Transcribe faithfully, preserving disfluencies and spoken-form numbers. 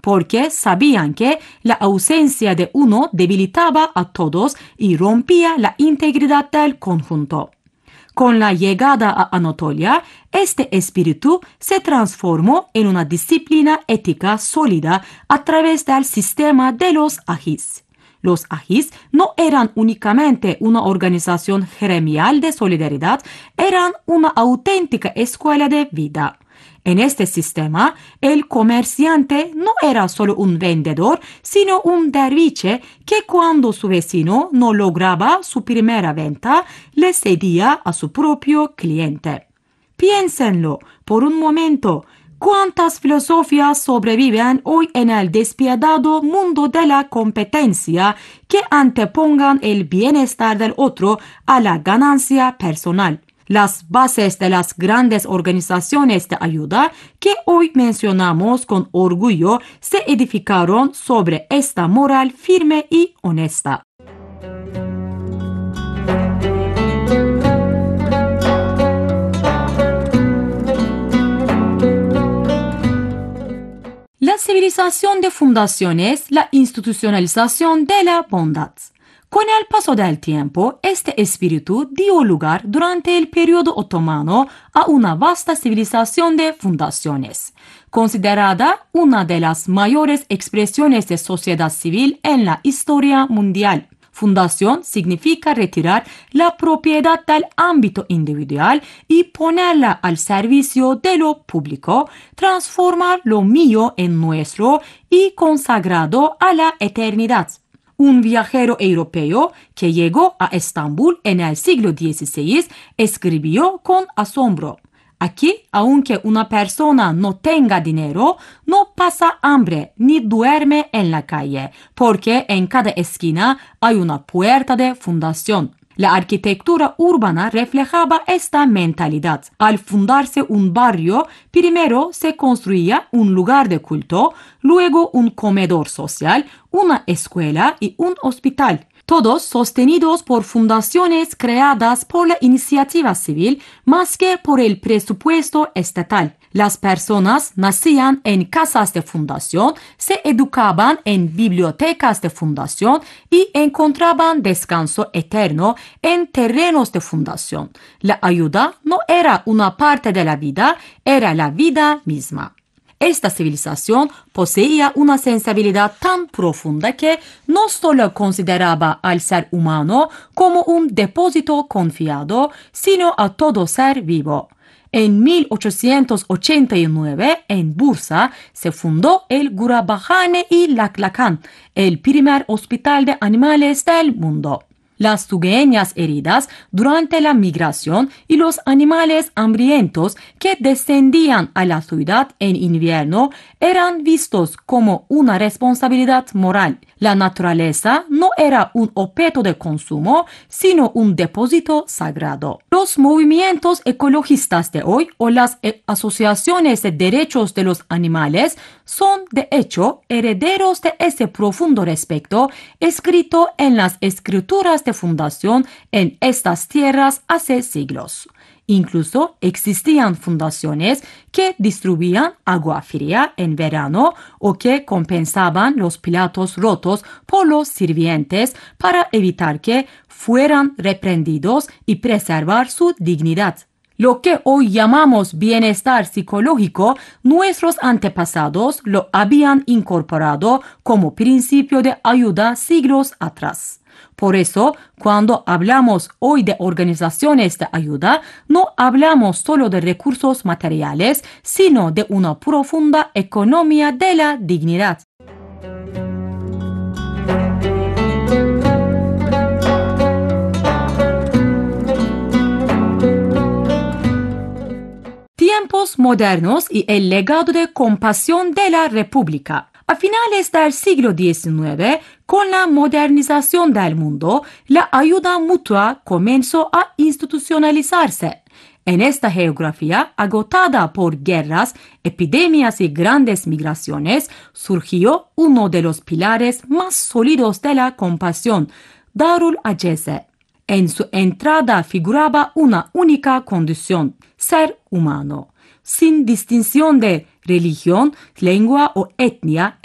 porque sabían que la ausencia de uno debilitaba a todos y rompía la integridad del conjunto. Con la llegada a Anatolia, este espíritu se transformó en una disciplina ética sólida a través del sistema de los agis. Los agis no eran únicamente una organización gremial de solidaridad, eran una auténtica escuela de vida. En este sistema, el comerciante no era solo un vendedor, sino un derviche que cuando su vecino no lograba su primera venta, le cedía a su propio cliente. Piénsenlo por un momento. ¿Cuántas filosofías sobreviven hoy en el despiadado mundo de la competencia que antepongan el bienestar del otro a la ganancia personal? Las bases de las grandes organizaciones de ayuda que hoy mencionamos con orgullo se edificaron sobre esta moral firme y honesta. La civilización de fundaciones, la institucionalización de la bondad. Con el paso del tiempo, este espíritu dio lugar durante el periodo otomano a una vasta civilización de fundaciones, considerada una de las mayores expresiones de sociedad civil en la historia mundial. Fundación significa retirar la propiedad del ámbito individual y ponerla al servicio de lo público, transformar lo mío en nuestro y consagrado a la eternidad. Un viajero europeo que llegó a Estambul en el siglo dieciséis escribió con asombro: aquí, aunque una persona no tenga dinero, no pasa hambre ni duerme en la calle, porque en cada esquina hay una puerta de fundación. La arquitectura urbana reflejaba esta mentalidad. Al fundarse un barrio, primero se construía un lugar de culto, luego un comedor social, una escuela y un hospital. Todos sostenidos por fundaciones creadas por la iniciativa civil más que por el presupuesto estatal. Las personas nacían en casas de fundación, se educaban en bibliotecas de fundación y encontraban descanso eterno en terrenos de fundación. La ayuda no era una parte de la vida, era la vida misma. Esta civilización poseía una sensibilidad tan profunda que no solo consideraba al ser humano como un depósito confiado, sino a todo ser vivo. En mil ochocientos ochenta y nueve, en Bursa, se fundó el Gurabahane y Laklakan, el primer hospital de animales del mundo. Las tugueñas heridas durante la migración y los animales hambrientos que descendían a la ciudad en invierno eran vistos como una responsabilidad moral. La naturaleza no era un objeto de consumo, sino un depósito sagrado. Los movimientos ecologistas de hoy o las asociaciones de derechos de los animales son, de hecho, herederos de ese profundo respeto escrito en las escrituras de fundación en estas tierras hace siglos. Incluso existían fundaciones que distribuían agua fría en verano o que compensaban los platos rotos por los sirvientes para evitar que fueran reprendidos y preservar su dignidad. Lo que hoy llamamos bienestar psicológico, nuestros antepasados lo habían incorporado como principio de ayuda siglos atrás. Por eso, cuando hablamos hoy de organizaciones de ayuda, no hablamos solo de recursos materiales, sino de una profunda economía de la dignidad. Tiempos modernos y el legado de compasión de la República. A finales del siglo diecinueve, con la modernización del mundo, la ayuda mutua comenzó a institucionalizarse. En esta geografía, agotada por guerras, epidemias y grandes migraciones, surgió uno de los pilares más sólidos de la compasión, Darul Aceze. En su entrada figuraba una única condición: ser humano. Sin distinción de religión, lengua o etnia,